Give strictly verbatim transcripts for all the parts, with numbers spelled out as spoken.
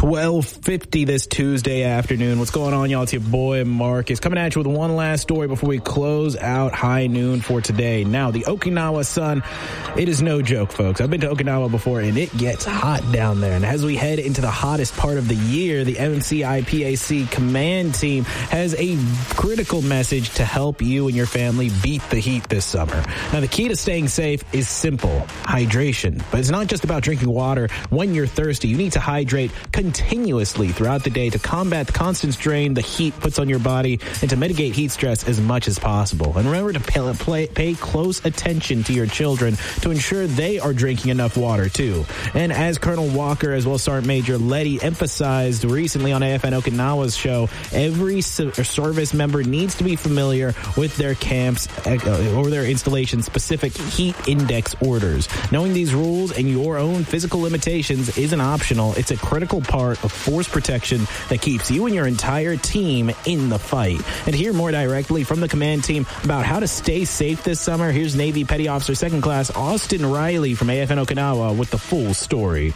twelve fifty this Tuesday afternoon. What's going on, y'all? It's your boy Marcus coming at you with one last story before we close out high noon for today. Now, the Okinawa sun, it is no joke, folks. I've been to Okinawa before, and it gets hot down there. And as we head into the hottest part of the year, the M C I P A C command team has a critical message to help you and your family beat the heat this summer. Now, the key to staying safe is simple: hydration. But it's not just about drinking water. When you're thirsty, you need to hydrate continuously throughout the day to combat the constant strain the heat puts on your body and to mitigate heat stress as much as possible. And remember to pay, play, pay close attention to your children to ensure they are drinking enough water too. And as Colonel Walker as well as Sergeant Major Letty emphasized recently on A F N Okinawa's show, every service member needs to be familiar with their camp's or their installation's specific heat index orders. Knowing these rules and your own physical limitations isn't optional. It's a critical part of force protection that keeps you and your entire team in the fight. And to hear more directly from the command team about how to stay safe this summer, here's Navy Petty Officer Second Class Austin Riley from A F N Okinawa with the full story.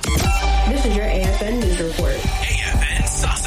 This is your A F N News Report. A F N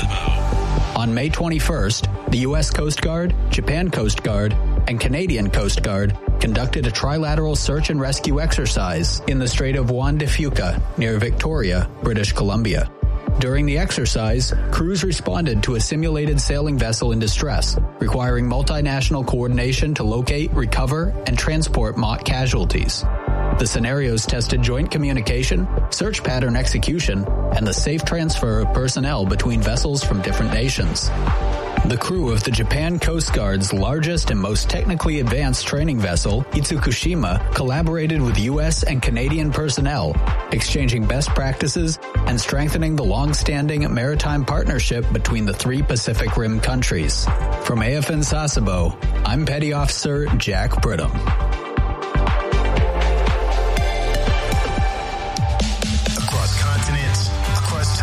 Sasebo. On May twenty-first, the U S Coast Guard, Japan Coast Guard, and Canadian Coast Guard conducted a trilateral search and rescue exercise in the Strait of Juan de Fuca near Victoria, British Columbia. During the exercise, crews responded to a simulated sailing vessel in distress, requiring multinational coordination to locate, recover, and transport mock casualties. The scenarios tested joint communication, search pattern execution, and the safe transfer of personnel between vessels from different nations. The crew of the Japan Coast Guard's largest and most technically advanced training vessel, Itsukushima, collaborated with U S and Canadian personnel, exchanging best practices and strengthening the long-standing maritime partnership between the three Pacific Rim countries. From A F N Sasebo, I'm Petty Officer Jack Brittam.